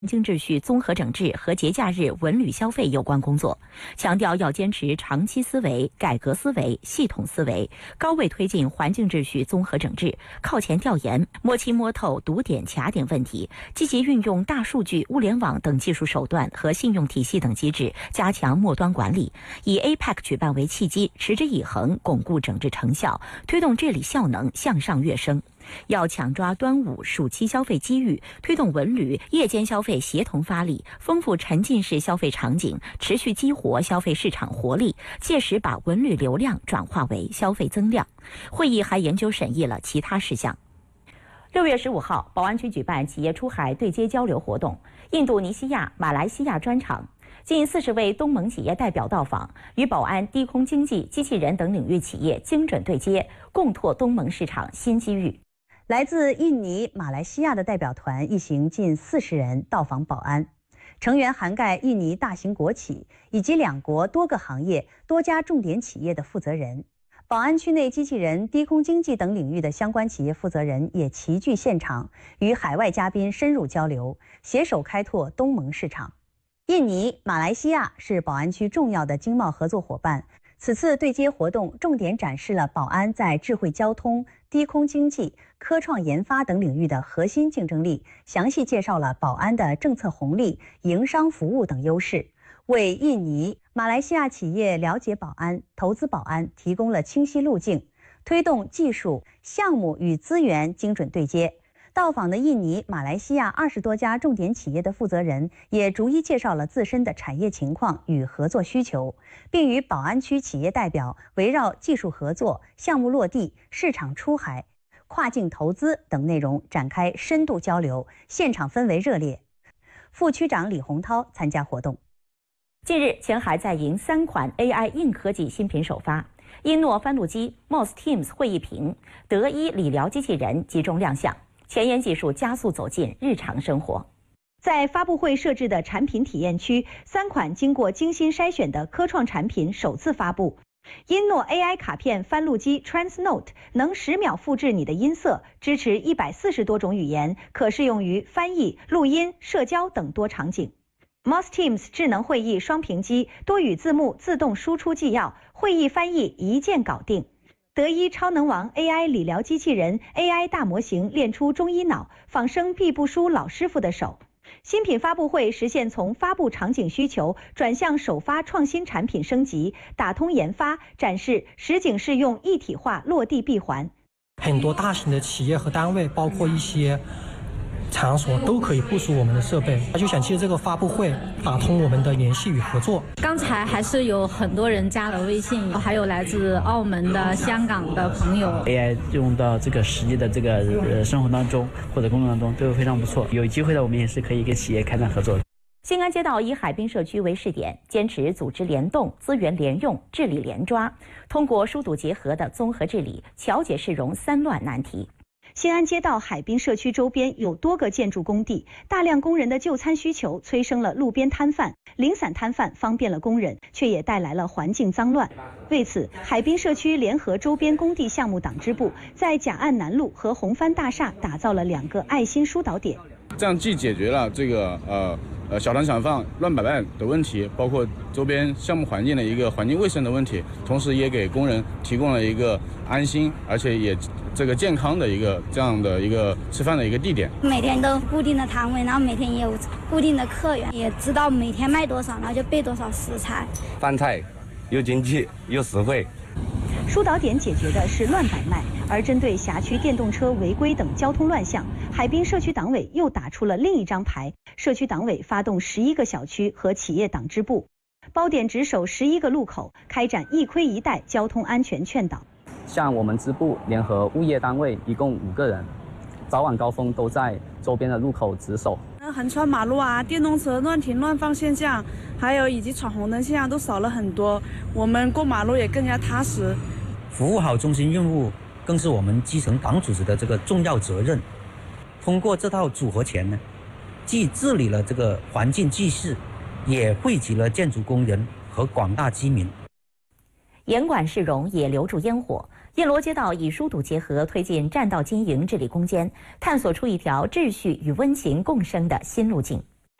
经秩序综合整治和节假日文旅消费有关工作，强调要坚持长期思维、改革思维、系统思维，高位推进环境秩序综合整治，靠前调研，摸清摸透堵点卡点问题，积极运用大数据、物联网等技术手段和信用体系等机制，加强末端管理，以 APEC 举办为契机，持之以恒巩固整治成效，推动治理效能向上跃升。要抢抓端午、暑期消费机遇，推动文旅、夜间消费协同发力，丰富沉浸式消费场景，持续激活消费市场活力，届时把文旅流量转化为消费增量。会议还研究审议了其他事项。6月15号，宝安区举办企业出海对接交流活动，印度尼西亚、马来西亚专场。近40位东盟企业代表到访，与宝安低空经济、机器人等领域企业精准对接，共拓东盟市场新机遇。 来自印尼、马来西亚的代表团一行近40人到访宝安，成员涵盖印尼大型国企以及两国多个行业、多家重点企业的负责人。宝安区内机器人、低空经济等领域的相关企业负责人也齐聚现场，与海外嘉宾深入交流，携手开拓东盟市场。印尼、马来西亚是宝安区重要的经贸合作伙伴。此次对接活动重点展示了宝安在智慧交通、低空经济、科创研发等领域的核心竞争力，详细介绍了宝安的政策红利、营商服务等优势，为印尼、马来西亚企业了解宝安、投资宝安提供了清晰路径，推动技术、项目与资源精准对接。到访的印尼、马来西亚20多家重点企业的负责人也逐一介绍了自身的产业情况与合作需求，并与宝安区企业代表围绕技术合作、项目落地、市场出海、跨境投资等内容展开深度交流，现场氛围热烈。副区长李洪涛参加活动。 近日，前海在营3款 AI 硬科技新品首发，英诺翻录机、Moss Teams 会议屏、德一理疗机器人集中亮相。前沿技术加速走进日常生活。在发布会设置的产品体验区，3款经过精心筛选的科创产品首次发布。英诺 AI 卡片翻录机 TransNote 能10秒复制你的音色，支持140多种语言，可适用于翻译、录音、社交等多场景。Moss Teams 智能会议双屏机，多语字幕自动输出纪要，会议翻译一键搞定。德一超能王 AI 理疗机器人 AI 大模型练出中医脑，仿生必不输老师傅的手。新品发布会实现从发布场景需求转向首发创新产品升级，打通研发，展示实景适用一体化落地闭环。 很多大型的企业和单位，包括一些场所都可以部署我们的设备，就想借这个发布会打通我们的联系与合作。 刚才还是有很多人加了微信，还有来自澳门的、香港的朋友。 AI 用到这个实际的这个生活当中或者工作当中都非常不错，有机会的我们也是可以跟企业开展合作。 兴安街道以海滨社区为试点，坚持组织联动、资源联用、治理联抓，通过疏堵结合的综合治理，调解市容3乱难题。兴安街道海滨社区周边有多个建筑工地，大量工人的就餐需求催生了路边摊贩，零散摊贩方便了工人，却也带来了环境脏乱。为此，海滨社区联合周边工地项目党支部在甲岸南路和红帆大厦打造了2个爱心疏导点， 这样既解决了这个小摊小贩乱摆卖的问题，包括周边项目环境的一个环境卫生的问题，同时也给工人提供了一个安心，而且也这个健康的一个这样的一个吃饭的一个地点。 每天都固定的摊位，然后每天也有固定的客源，也知道每天卖多少，然后就备多少食材。 饭菜又经济又实惠。 疏导点解决的是乱摆卖，而针对辖区电动车违规等交通乱象，海滨社区党委又打出了另一张牌。社区党委发动11个小区和企业党支部，包点值守11个路口，开展一盔一带交通安全劝导。 像我们支部联合物业单位一共5个人，早晚高峰都在周边的路口值守。 横穿马路啊，电动车乱停乱放现象，还有以及闯红灯现象都少了很多，我们过马路也更加踏实。 服务好中心任务，更是我们基层党组织的这个重要责任。通过这套组合拳呢，既治理了这个环境纪事，也惠及了建筑工人和广大居民。 严管市容也留住烟火。燕罗街道以疏堵结合，推进占道经营治理攻坚，探索出一条秩序与温情共生的新路径。